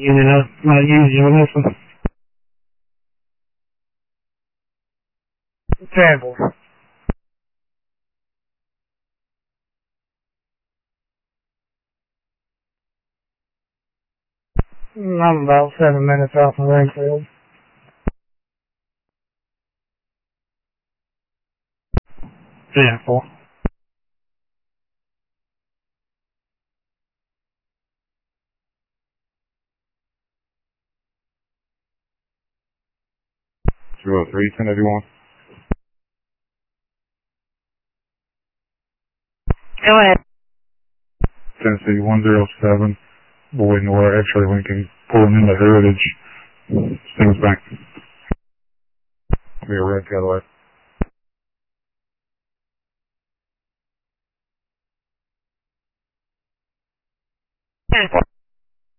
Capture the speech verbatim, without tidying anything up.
using us, not using this one. Terrible. I'm about seven minutes off of Ringfield. Yeah, four. two oh three, ten eighty-one. Go ahead. Tennessee one oh seven. Boy Nora, X-ray Lincoln, pulling into Heritage. Steams Bank. Be a red Cadillac. Yeah.